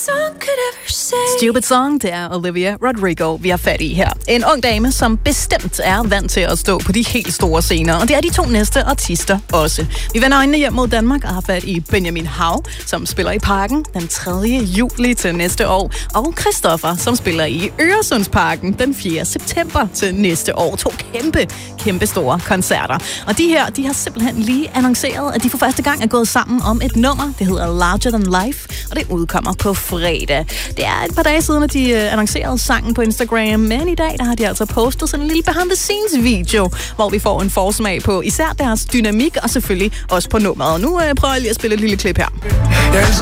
Stupid Song, det er Olivia Rodrigo, vi har fat i her. En ung dame, som bestemt er vant til at stå på de helt store scener, og det er de to næste artister også. Vi vender øjnene hjem mod Danmark og har fat i Benjamin Hav, som spiller i Parken den 3. juli til næste år, og Christoffer, som spiller i Øresundsparken den 4. september til næste år. To kæmpe store koncerter. Og de her, de har simpelthen lige annonceret, at de for første gang er gået sammen om et nummer. Det hedder Larger Than Life, og det udkommer på fredag. Det er et par dage siden, at de annoncerede sangen på Instagram, men i dag der har de altså postet sådan en lille behind-the-scenes-video, hvor vi får en forsmag på især deres dynamik, og selvfølgelig også på nummeret. Nu prøver jeg lige at spille et lille klip her. There's